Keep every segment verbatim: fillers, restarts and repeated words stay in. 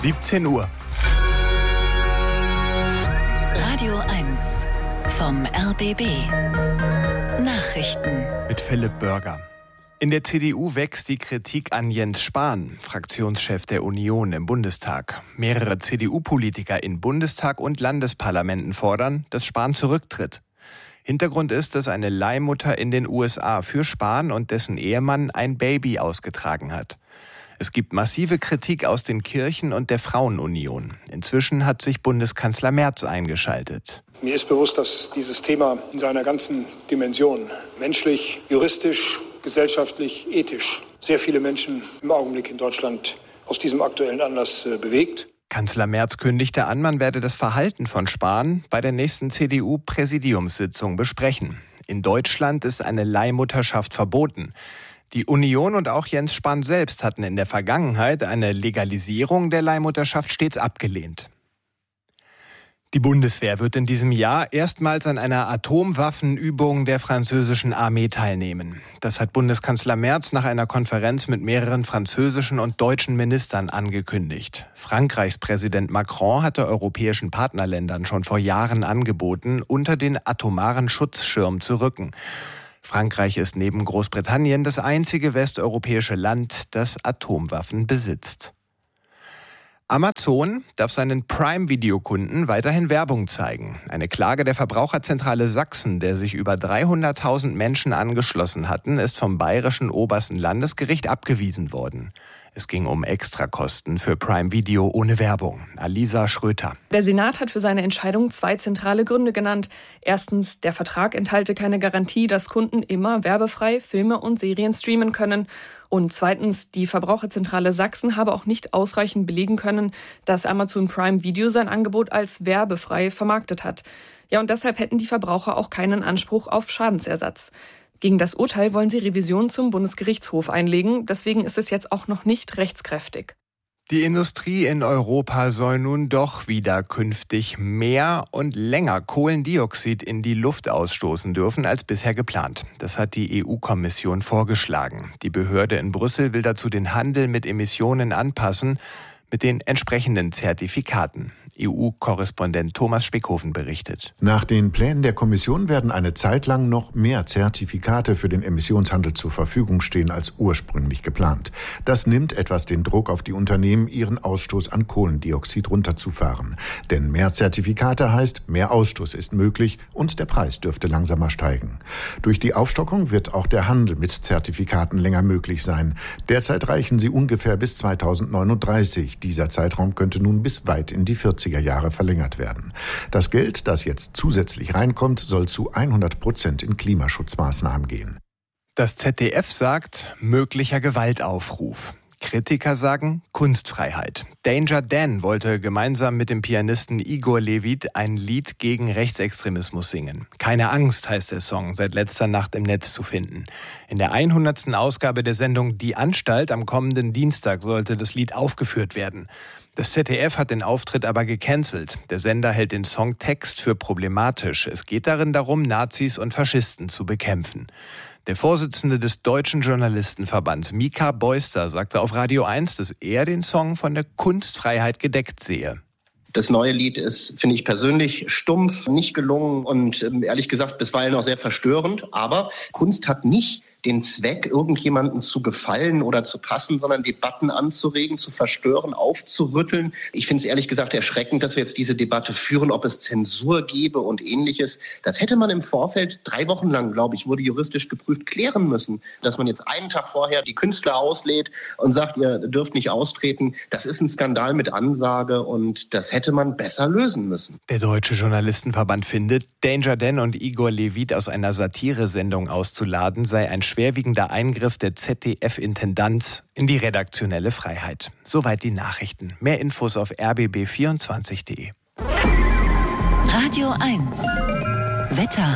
siebzehn Uhr. Radio eins vom R B B. Nachrichten. Mit Philipp Börger. In der C D U wächst die Kritik an Jens Spahn, Fraktionschef der Union im Bundestag. Mehrere C D U-Politiker in Bundestag und Landesparlamenten fordern, dass Spahn zurücktritt. Hintergrund ist, dass eine Leihmutter in den U S A für Spahn und dessen Ehemann ein Baby ausgetragen hat. Es gibt massive Kritik aus den Kirchen und der Frauenunion. Inzwischen hat sich Bundeskanzler Merz eingeschaltet. Mir ist bewusst, dass dieses Thema in seiner ganzen Dimension, menschlich, juristisch, gesellschaftlich, ethisch, sehr viele Menschen im Augenblick in Deutschland aus diesem aktuellen Anlass äh, bewegt. Kanzler Merz kündigte an, man werde das Verhalten von Spahn bei der nächsten C D U-Präsidiumssitzung besprechen. In Deutschland ist eine Leihmutterschaft verboten. Die Union und auch Jens Spahn selbst hatten in der Vergangenheit eine Legalisierung der Leihmutterschaft stets abgelehnt. Die Bundeswehr wird in diesem Jahr erstmals an einer Atomwaffenübung der französischen Armee teilnehmen. Das hat Bundeskanzler Merz nach einer Konferenz mit mehreren französischen und deutschen Ministern angekündigt. Frankreichs Präsident Macron hatte europäischen Partnerländern schon vor Jahren angeboten, unter den atomaren Schutzschirm zu rücken. Frankreich ist neben Großbritannien das einzige westeuropäische Land, das Atomwaffen besitzt. Amazon darf seinen Prime-Videokunden weiterhin Werbung zeigen. Eine Klage der Verbraucherzentrale Sachsen, der sich über dreihunderttausend Menschen angeschlossen hatten, ist vom Bayerischen Obersten Landesgericht abgewiesen worden. Es ging um Extrakosten für Prime Video ohne Werbung. Alisa Schröter. Der Senat hat für seine Entscheidung zwei zentrale Gründe genannt. Erstens, der Vertrag enthalte keine Garantie, dass Kunden immer werbefrei Filme und Serien streamen können. Und zweitens, die Verbraucherzentrale Sachsen habe auch nicht ausreichend belegen können, dass Amazon Prime Video sein Angebot als werbefrei vermarktet hat. Ja, und deshalb hätten die Verbraucher auch keinen Anspruch auf Schadensersatz. Gegen das Urteil wollen sie Revision zum Bundesgerichtshof einlegen. Deswegen ist es jetzt auch noch nicht rechtskräftig. Die Industrie in Europa soll nun doch wieder künftig mehr und länger Kohlendioxid in die Luft ausstoßen dürfen als bisher geplant. Das hat die E U-Kommission vorgeschlagen. Die Behörde in Brüssel will dazu den Handel mit Emissionen anpassen, mit den entsprechenden Zertifikaten. E U-Korrespondent Thomas Speckhofen berichtet. Nach den Plänen der Kommission werden eine Zeit lang noch mehr Zertifikate für den Emissionshandel zur Verfügung stehen als ursprünglich geplant. Das nimmt etwas den Druck auf die Unternehmen, ihren Ausstoß an Kohlendioxid runterzufahren. Denn mehr Zertifikate heißt, mehr Ausstoß ist möglich und der Preis dürfte langsamer steigen. Durch die Aufstockung wird auch der Handel mit Zertifikaten länger möglich sein. Derzeit reichen sie ungefähr bis zweitausendneununddreißig. Dieser Zeitraum könnte nun bis weit in die vierziger Jahre verlängert werden. Das Geld, das jetzt zusätzlich reinkommt, soll zu hundert Prozent in Klimaschutzmaßnahmen gehen. Das Z D F sagt, möglicher Gewaltaufruf. Kritiker sagen Kunstfreiheit. Danger Dan wollte gemeinsam mit dem Pianisten Igor Levit ein Lied gegen Rechtsextremismus singen. Keine Angst heißt der Song, seit letzter Nacht im Netz zu finden. In der hundertsten Ausgabe der Sendung Die Anstalt am kommenden Dienstag sollte das Lied aufgeführt werden. Das Z D F hat den Auftritt aber gecancelt. Der Sender hält den Songtext für problematisch. Es geht darin darum, Nazis und Faschisten zu bekämpfen. Der Vorsitzende des Deutschen Journalistenverbands, Mika Beuster, sagte auf Radio eins, dass er den Song von der Kunstfreiheit gedeckt sehe. Das neue Lied ist, finde ich persönlich, stumpf, nicht gelungen und ehrlich gesagt bisweilen auch sehr verstörend. Aber Kunst hat nicht den Zweck, irgendjemandem zu gefallen oder zu passen, sondern Debatten anzuregen, zu verstören, aufzurütteln. Ich finde es ehrlich gesagt erschreckend, dass wir jetzt diese Debatte führen, ob es Zensur gäbe und Ähnliches. Das hätte man im Vorfeld, drei Wochen lang, glaube ich, wurde juristisch geprüft, klären müssen. Dass man jetzt einen Tag vorher die Künstler auslädt und sagt, ihr dürft nicht austreten, das ist ein Skandal mit Ansage und das hätte man besser lösen müssen. Der Deutsche Journalistenverband findet, Danger Dan und Igor Levit aus einer Satiresendung auszuladen, sei ein schwerwiegender Eingriff der Z D F-Intendanz in die redaktionelle Freiheit. Soweit die Nachrichten. Mehr Infos auf r b b vierundzwanzig punkt d e. Radio eins. Wetter.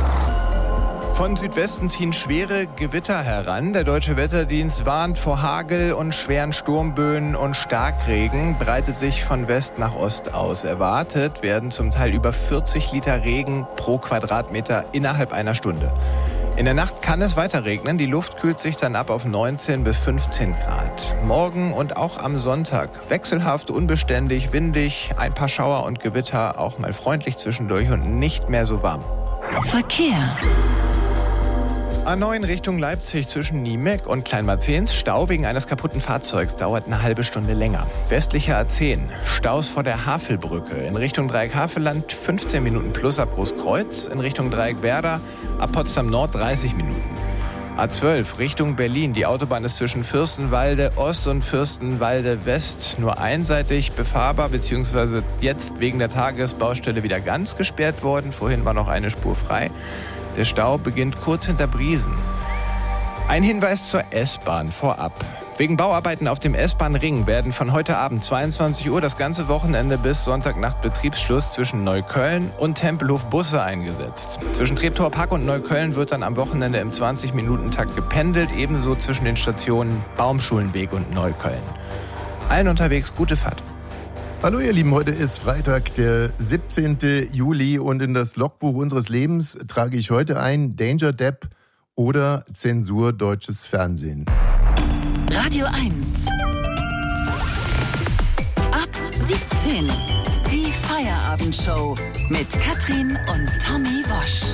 Von Südwesten ziehen schwere Gewitter heran. Der Deutsche Wetterdienst warnt vor Hagel und schweren Sturmböen und Starkregen, breitet sich von West nach Ost aus. Erwartet werden zum Teil über vierzig Liter Regen pro Quadratmeter innerhalb einer Stunde. In der Nacht kann es weiter regnen. Die Luft kühlt sich dann ab auf neunzehn bis fünfzehn Grad. Morgen und auch am Sonntag wechselhaft, unbeständig, windig, ein paar Schauer und Gewitter, auch mal freundlich zwischendurch und nicht mehr so warm. Verkehr. A neun Richtung Leipzig zwischen Niemeck und Kleinmarzens. Stau wegen eines kaputten Fahrzeugs dauert eine halbe Stunde länger. Westlicher A zehn. Staus vor der Havelbrücke. In Richtung Dreieck Havelland fünfzehn Minuten plus ab Großkreuz. In Richtung Dreieck Werder ab Potsdam Nord dreißig Minuten. A zwölf Richtung Berlin. Die Autobahn ist zwischen Fürstenwalde Ost und Fürstenwalde West nur einseitig befahrbar, beziehungsweise jetzt wegen der Tagesbaustelle wieder ganz gesperrt worden. Vorhin war noch eine Spur frei. Der Stau beginnt kurz hinter Briesen. Ein Hinweis zur S-Bahn vorab. Wegen Bauarbeiten auf dem S-Bahn-Ring werden von heute Abend zweiundzwanzig Uhr das ganze Wochenende bis Sonntagnacht Betriebsschluss zwischen Neukölln und Tempelhof Busse eingesetzt. Zwischen Treptower Park und Neukölln wird dann am Wochenende im zwanzig-Minuten-Takt gependelt, ebenso zwischen den Stationen Baumschulenweg und Neukölln. Allen unterwegs gute Fahrt. Hallo ihr Lieben, heute ist Freitag, der siebzehnten Juli und in das Logbuch unseres Lebens trage ich heute ein Danger Depp oder Zensur deutsches Fernsehen. Radio eins. Ab siebzehn. Die Feierabendshow mit Katrin und Tommy Wosch.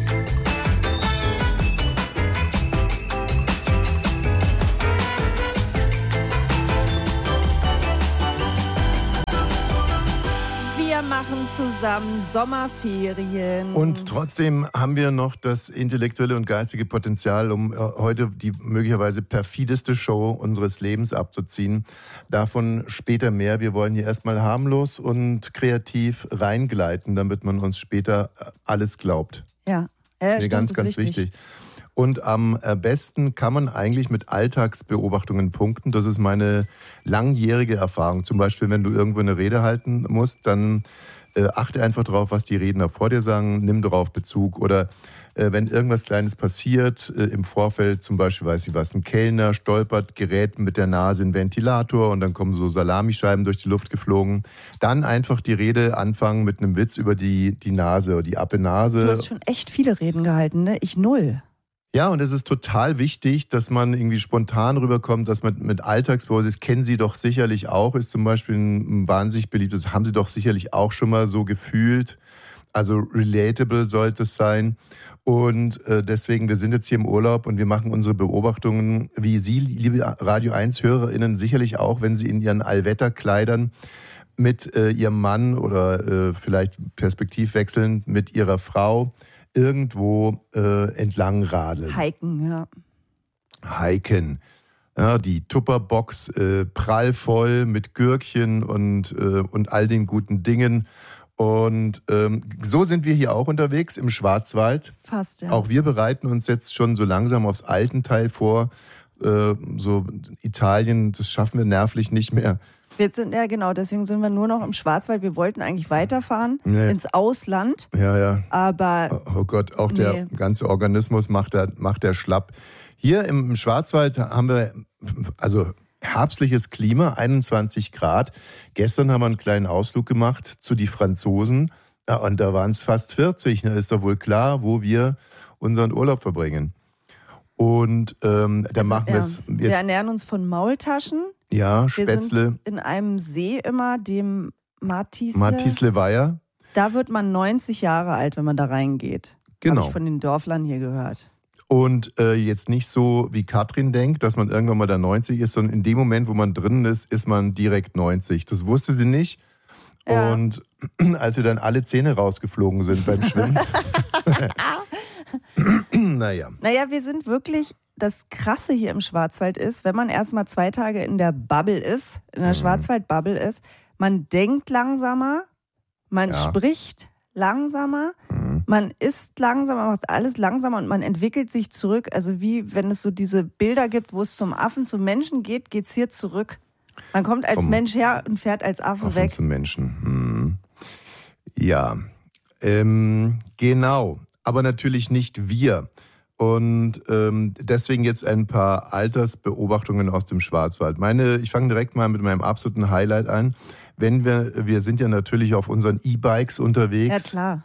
Wir machen zusammen Sommerferien. Und trotzdem haben wir noch das intellektuelle und geistige Potenzial, um heute die möglicherweise perfideste Show unseres Lebens abzuziehen. Davon später mehr. Wir wollen hier erstmal harmlos und kreativ reingleiten, damit man uns später alles glaubt. Ja, das ist ja, mir ganz, ganz wichtig. wichtig. Und am besten kann man eigentlich mit Alltagsbeobachtungen punkten. Das ist meine langjährige Erfahrung. Zum Beispiel, wenn du irgendwo eine Rede halten musst, dann äh, achte einfach drauf, was die Redner vor dir sagen, nimm darauf Bezug. Oder äh, wenn irgendwas Kleines passiert, äh, im Vorfeld zum Beispiel, weiß ich was, ein Kellner stolpert, gerät mit der Nase in den Ventilator und dann kommen so Salamischeiben durch die Luft geflogen. Dann einfach die Rede anfangen mit einem Witz über die, die Nase oder die Appe-Nase. Du hast schon echt viele Reden gehalten, ne? Ich null. Ja, und es ist total wichtig, dass man irgendwie spontan rüberkommt, dass man mit Alltagsbeobachtungen, das kennen Sie doch sicherlich auch, ist zum Beispiel ein wahnsinnig beliebtes, haben Sie doch sicherlich auch schon mal so gefühlt. Also relatable sollte es sein. Und äh, deswegen, wir sind jetzt hier im Urlaub und wir machen unsere Beobachtungen, wie Sie, liebe Radio eins HörerInnen, sicherlich auch, wenn Sie in Ihren Allwetterkleidern mit äh, Ihrem Mann oder äh, vielleicht perspektivwechselnd mit Ihrer Frau irgendwo äh, entlang radeln. Hiken, ja. Hiken. Ja, die Tupperbox äh, prallvoll mit Gürkchen und, äh, und all den guten Dingen. Und ähm, so sind wir hier auch unterwegs im Schwarzwald. Fast, ja. Auch wir bereiten uns jetzt schon so langsam aufs Altenteil vor. Äh, so Italien, das schaffen wir nervlich nicht mehr. Wir sind, ja genau, deswegen sind wir nur noch im Schwarzwald. Wir wollten eigentlich weiterfahren nee. ins Ausland. Ja, ja. Aber oh Gott, auch nee. Der ganze Organismus macht der, macht der schlapp. Hier im Schwarzwald haben wir also herbstliches Klima, einundzwanzig Grad. Gestern haben wir einen kleinen Ausflug gemacht zu die Franzosen. Ja, und da waren es fast vierzig. Da ist doch wohl klar, wo wir unseren Urlaub verbringen. Und ähm, da also, machen wir es jetzt. Wir ernähren uns von Maultaschen. Ja, Spätzle. Wir sind in einem See immer, dem Martisle. Martisle Weiher. Da wird man neunzig Jahre alt, wenn man da reingeht. Genau. Habe ich von den Dorflern hier gehört. Und äh, jetzt nicht so, wie Katrin denkt, dass man irgendwann mal da neunzig ist, sondern in dem Moment, wo man drin ist, ist man direkt neunzig. Das wusste sie nicht. Ja. Und als wir dann alle Zähne rausgeflogen sind beim Schwimmen. naja. Naja, wir sind wirklich... Das Krasse hier im Schwarzwald ist, wenn man erst mal zwei Tage in der Bubble ist, in der mhm. Schwarzwald-Bubble ist, man denkt langsamer, man ja. spricht langsamer, mhm. man isst langsamer, macht alles langsamer und man entwickelt sich zurück. Also wie wenn es so diese Bilder gibt, wo es zum Affen, zum Menschen geht, geht es hier zurück. Man kommt als Vom Mensch her und fährt als Affe Affen weg. Zum Menschen. Hm. Ja, ähm, genau. Aber natürlich nicht wir. Und ähm, deswegen jetzt ein paar Altersbeobachtungen aus dem Schwarzwald. Meine, ich fange direkt mal mit meinem absoluten Highlight an. Wenn wir, wir sind ja natürlich auf unseren E-Bikes unterwegs. Ja, klar.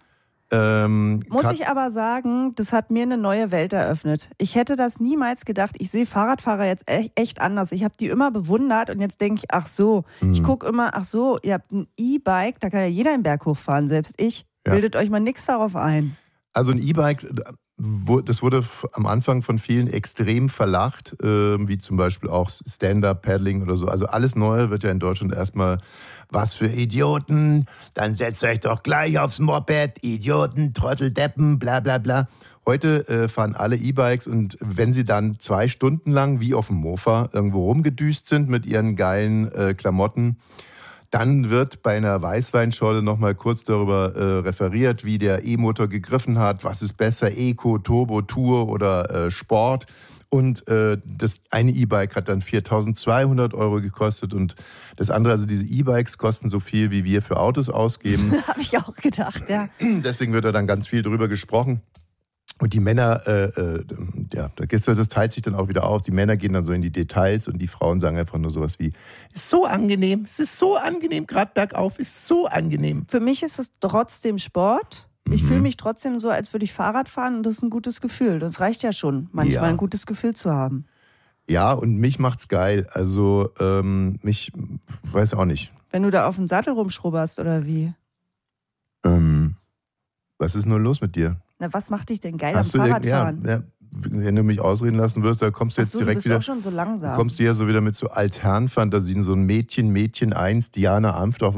Ähm, Muss ich aber sagen, das hat mir eine neue Welt eröffnet. Ich hätte das niemals gedacht. Ich sehe Fahrradfahrer jetzt echt anders. Ich habe die immer bewundert und jetzt denke ich, ach so, mhm. ich gucke immer, ach so, ihr habt ein E-Bike, da kann ja jeder einen Berg hochfahren, selbst ich. Ja. Bildet euch mal nichts darauf ein. Also ein E-Bike, das wurde am Anfang von vielen extrem verlacht, wie zum Beispiel auch Stand-Up-Paddling oder so. Also alles Neue wird ja in Deutschland erstmal, was für Idioten, dann setzt euch doch gleich aufs Moped, Idioten, Trottel, Deppen, bla bla bla. Heute äh, fahren alle E-Bikes und wenn sie dann zwei Stunden lang wie auf dem Mofa irgendwo rumgedüst sind mit ihren geilen äh, Klamotten, dann wird bei einer Weißweinscholle nochmal kurz darüber äh, referiert, wie der E-Motor gegriffen hat, was ist besser, Eco, Turbo, Tour oder äh, Sport. Und äh, das eine E-Bike hat dann viertausendzweihundert Euro gekostet und das andere, also diese E-Bikes kosten so viel, wie wir für Autos ausgeben. Habe ich auch gedacht, ja. Deswegen wird da dann ganz viel drüber gesprochen. Und die Männer, äh, äh, ja, das teilt sich dann auch wieder aus. Die Männer gehen dann so in die Details und die Frauen sagen einfach nur sowas wie, es ist so angenehm, es ist so angenehm, gerade bergauf, es ist so angenehm. Für mich ist es trotzdem Sport. Ich mhm. fühle mich trotzdem so, als würde ich Fahrrad fahren und das ist ein gutes Gefühl. Das reicht ja schon, manchmal ja. ein gutes Gefühl zu haben. Ja, und mich macht's geil. Also ähm, mich, weiß auch nicht. Wenn du da auf den Sattel rumschrubberst oder wie? Ähm, was ist nur los mit dir? Na, was macht dich denn geil Hast am du Fahrradfahren? Ja, ja, wenn du mich ausreden lassen wirst, da kommst du jetzt so, direkt du bist wieder. Auch schon so langsam. Kommst du ja so wieder mit so Altherrenfantasien, so ein Mädchen, Mädchen eins, Diana Amft auf